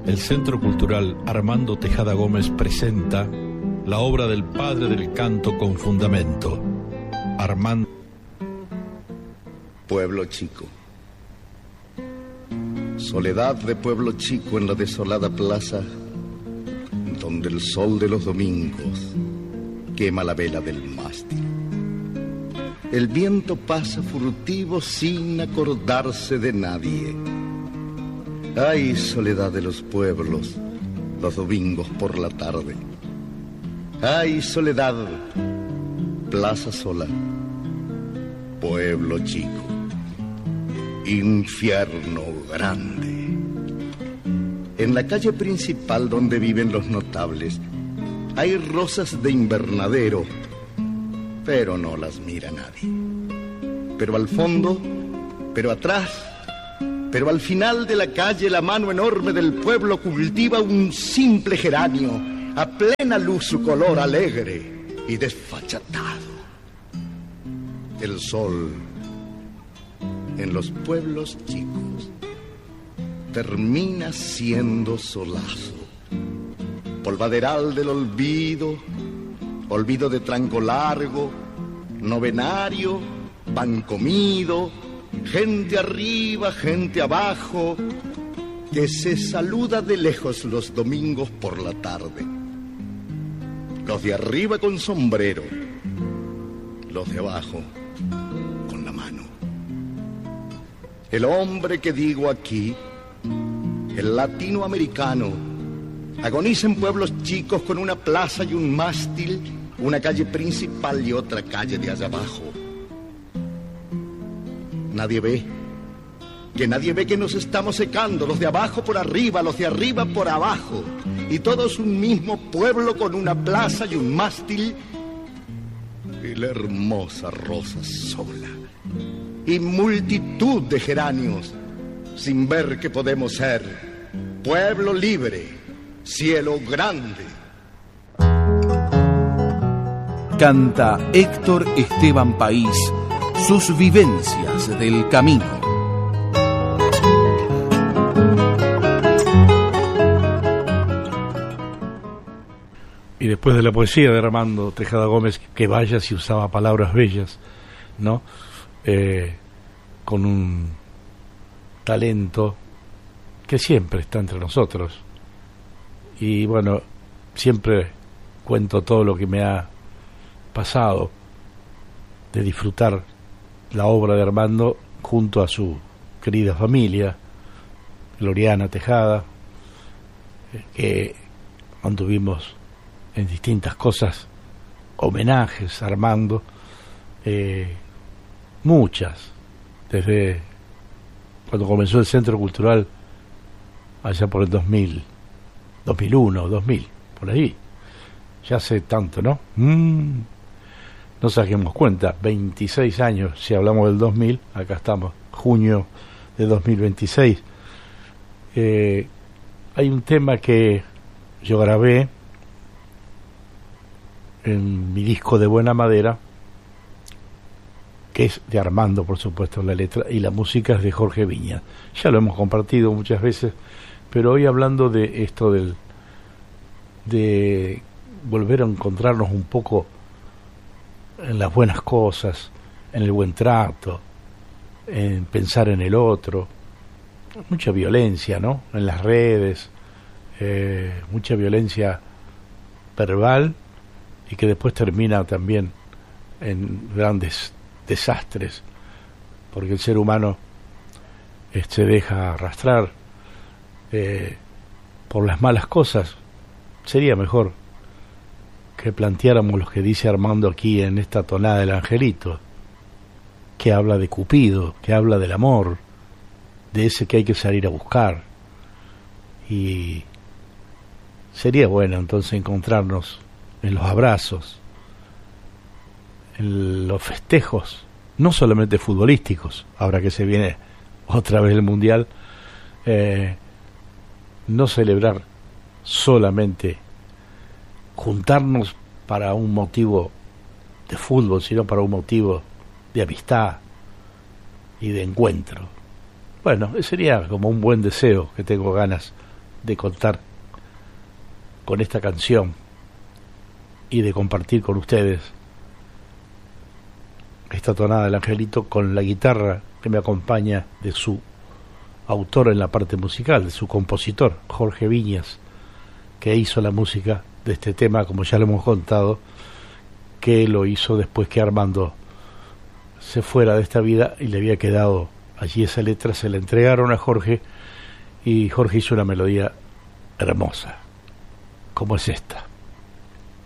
el Centro Cultural Armando Tejada Gómez presenta la obra del padre del canto con fundamento, Armando. Pueblo chico. Soledad de pueblo chico en la desolada plaza, donde el sol de los domingos quema la vela del mástil. El viento pasa furtivo sin acordarse de nadie. Ay, soledad de los pueblos, los domingos por la tarde. Ay, soledad, plaza sola, pueblo chico, infierno grande. En la calle principal donde viven los notables hay rosas de invernadero, pero no las mira nadie. Pero al fondo, pero atrás, pero al final de la calle, la mano enorme del pueblo cultiva un simple geranio, a plena luz su color alegre y desfachatado. El sol en los pueblos chicos termina siendo solazo, polvaderal del olvido, olvido de tranco largo, novenario, pan comido, gente arriba, gente abajo, que se saluda de lejos los domingos por la tarde. Los de arriba con sombrero, los de abajo con la mano. El hombre que digo aquí, el latinoamericano, agoniza en pueblos chicos con una plaza y un mástil, una calle principal y otra calle de allá abajo. Nadie ve que nos estamos secando, los de abajo por arriba, los de arriba por abajo, y todos un mismo pueblo con una plaza y un mástil, y la hermosa rosa sola, y multitud de geranios, sin ver que podemos ser pueblo libre, cielo grande. Canta Héctor Esteban País sus vivencias del camino. Y después de la poesía de Armando Tejada Gómez, que vaya si usaba palabras bellas, ¿no? Con un talento que siempre está entre nosotros. Y bueno, siempre cuento todo lo que me ha pasado de disfrutar la obra de Armando junto a su querida familia, Gloriana Tejada, que mantuvimos en distintas cosas homenajes a Armando, muchas, desde cuando comenzó el Centro Cultural allá por el 2000, 2001, 2000, por ahí, ya hace tanto, ¿no? No saquemos cuenta, 26 años, si hablamos del 2000, acá estamos, junio de 2026. Hay un tema que yo grabé en mi disco de Buena Madera, que es de Armando, por supuesto, la letra, y la música es de Jorge Viña. Ya lo hemos compartido muchas veces, pero hoy hablando de esto de volver a encontrarnos un poco en las buenas cosas, en el buen trato, en pensar en el otro. Mucha violencia, ¿no? En las redes, mucha violencia verbal y que después termina también en grandes desastres, porque el ser humano se deja arrastrar por las malas cosas. Sería mejor que planteáramos lo que dice Armando aquí en esta tonada del Angelito, que habla de Cupido, que habla del amor, de ese que hay que salir a buscar. Y sería bueno entonces encontrarnos en los abrazos, en los festejos, no solamente futbolísticos, ahora que se viene otra vez el Mundial, no celebrar solamente, juntarnos para un motivo de fútbol, sino para un motivo de amistad y de encuentro. Bueno, sería como un buen deseo que tengo ganas de contar con esta canción y de compartir con ustedes esta tonada del Angelito con la guitarra que me acompaña de su autor en la parte musical, de su compositor, Jorge Viñas, que hizo la música de este tema, como ya lo hemos contado, que lo hizo después que Armando se fuera de esta vida y le había quedado allí esa letra, se la entregaron a Jorge y Jorge hizo una melodía hermosa, como es esta.